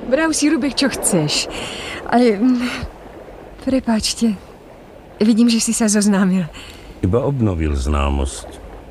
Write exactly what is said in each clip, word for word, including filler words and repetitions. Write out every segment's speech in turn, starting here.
Brav si, Rubek, čo chceš. Ale... Prepáčte. Vidím, že si sa zoznámil. Iba obnovil známosť.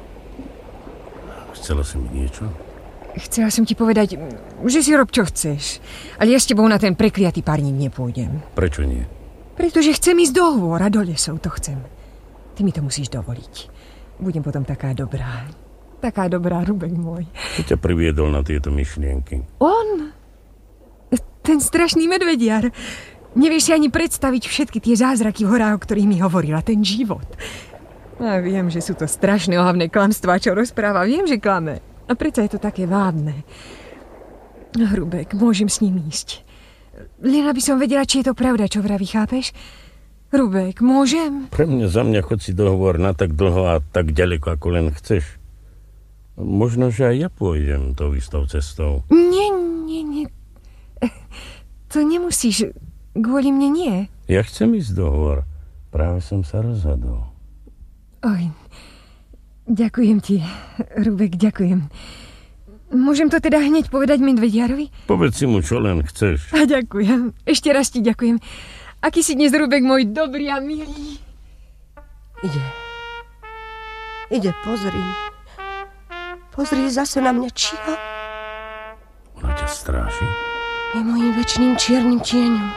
Chcela si mi niečo? Chcela som ti povedať, že si rob, čo chceš. Ale ja s tebou na ten prekliatý párnik nepôjdem. Prečo nie? Pretože chcem ísť do hôr a do lesov, to chcem. Ty mi to musíš dovoliť. Budem potom taká dobrá. Taká dobrá, Rubek môj. Kto ťa priviedol na tieto myšlienky? On? Ten strašný medvediar. Nevieš si ani predstaviť všetky tie zázraky v horách, o ktorých mi hovorila, ten život. A viem, že sú to strašné ohavné klamstvá, čo rozpráva. Viem, že klame. A predsa je to také vábne. Rubek, môžem s ním ísť. Len aby som vedela, či je to pravda, čo vraví, chápeš? Rubek, môžem? Pre mňa, za mňa chod si dohovor na tak dlho a tak ďaleko, ako len chceš. Možno, že aj ja pôjdem tou istou cestou. Nie, nie, nie. To nemusíš. Kvôli mne nie. Ja chcem ísť dohovor. Práve som sa rozhodol. Oj, ďakujem ti, Rubek, ďakujem. Môžem to teda hneď povedať medvediarovi? Povedz si mu, čo len chceš. A ďakujem. Ešte raz ti ďakujem. Aký si dnes, Rubek, môj dobrý a milý. Ide. Ide, pozri. Pozri, zase na mňa číha. Ona ťa stráži? Je mojím večným čiernym tieňom.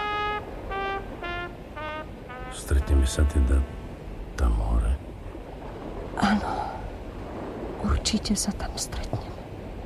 Stretneme sa teda tam hore. Áno. Určite sa tam stretneme.